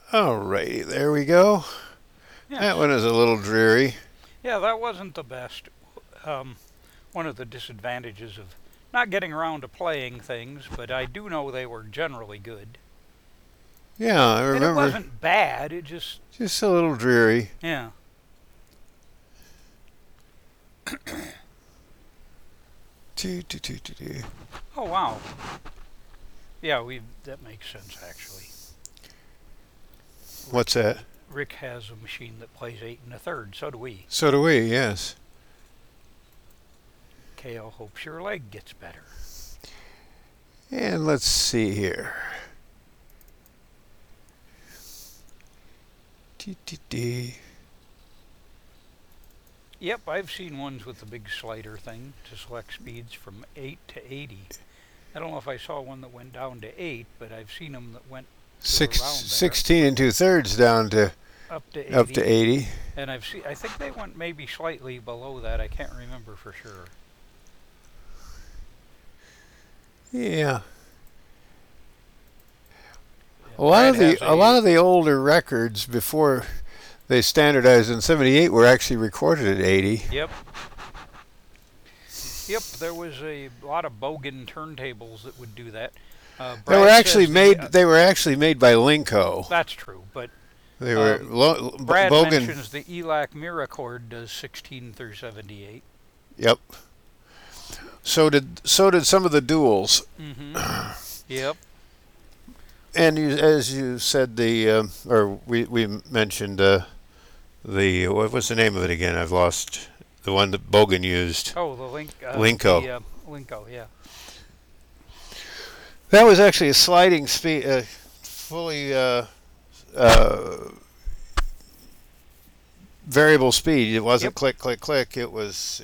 Alrighty, there we go. That Yes. one is a little dreary. Yeah, that wasn't the best. Um, One of the disadvantages of not getting around to playing things, but I do know they were generally good. Yeah, I And it remember. wasn't bad, it just, Just a little dreary. yeah. Doo, doo, doo, doo, doo. Oh, wow. Yeah, that makes sense, actually. What's that? Rick has a machine that plays 8 1/3, so do we. So do we, yes. KL hopes your leg gets better. And let's see here. Dee, dee, dee. Yep, I've seen ones with the big slider thing to select speeds from 8 to 80. I don't know if I saw one that went down to 8, but I've seen them that went to around there. 16 2/3 down to Up to 80. up to 80. And I think they went maybe slightly below that. I can't remember for sure. Yeah. A Brad has lot of the older records before they standardized in 78 were actually recorded at 80. Yep. Yep, there was a lot of Bogan turntables that would do that. They were actually says made. They were actually made by Linco. That's true, but They were Brad Bogan. mentions the ELAC Miracord does 16 through 78. Yep. So did some of the duels. Mm-hmm. Yep. And as you said, we mentioned the what was the name of it again? I've lost the one that Bogan used. Oh, the Linco. Linco, yeah. That was actually a sliding speed, fully variable speed. It wasn't Yep. click click click. It was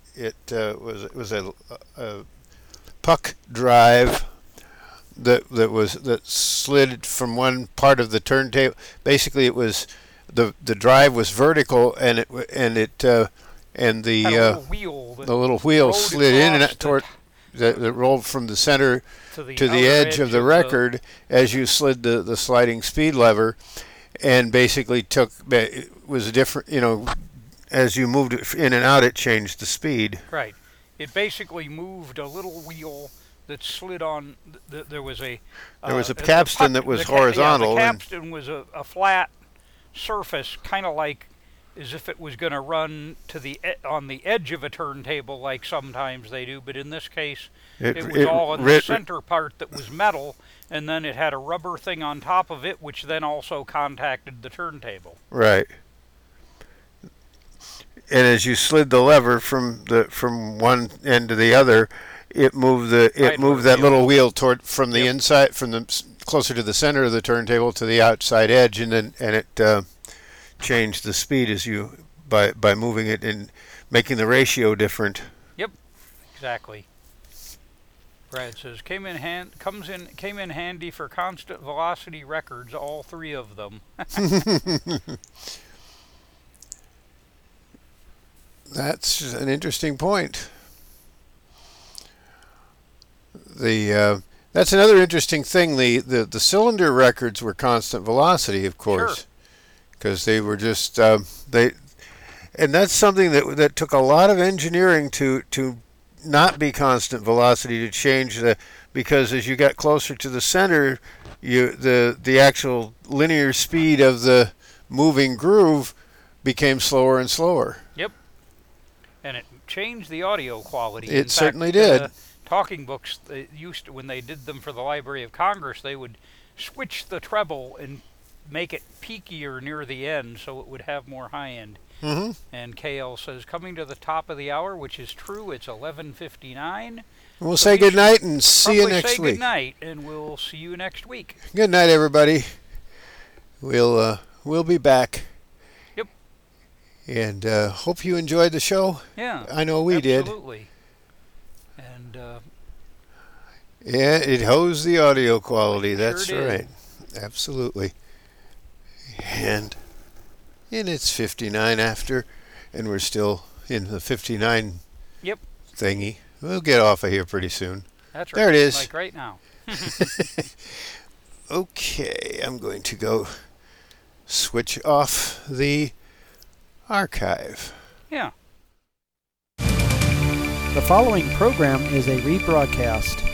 a puck drive that slid from one part of the turntable. Basically, it was the drive was vertical, and the Had a little wheel that the little wheel rode slid in and across out toward that rolled from the center to the to the outer edge of the record as you slid the sliding speed lever, and basically it was different. As you moved it in and out, it changed the speed. Right. It basically moved a little wheel that slid on. There was a capstan that was horizontal. The capstan was a flat surface, kind of like as if it was going to run on the edge of a turntable, like sometimes they do. But in this case, it was all in the center part that was metal, and then it had a rubber thing on top of it, which then also contacted the turntable. Right. And as you slid the lever from one end to the other, it moved that little wheel from the inside, closer to the center of the turntable to the outside edge, and it changed the speed by moving it and making the ratio different. Yep, exactly. Brad says came in handy for constant velocity records, all three of them. That's an interesting point. That's another interesting thing. The cylinder records were constant velocity, of course, because they were just and that's something that took a lot of engineering to not be constant velocity, to change because as you got closer to the center, the actual linear speed of the moving groove became slower and slower. Yep. And it changed the audio quality. It certainly did. Talking books, when they did them for the Library of Congress, they would switch the treble and make it peakier near the end so it would have more high end. Mm-hmm. And KL says, coming to the top of the hour, which is true, it's 11:59. We'll say good night and see you next week. Good night, and we'll see you next week. Good night, everybody. We'll be back. Yep. And hope you enjoyed the show. Yeah. I know we did. Absolutely. And yeah, it hosed the audio quality. That's sure did. right. Absolutely. And it's 59 after, and we're still in the 59 Yep. thingy. We'll get off of here pretty soon. That's right. There it is. Like right now. Okay, I'm going to go switch off the archive. Yeah. The following program is a rebroadcast.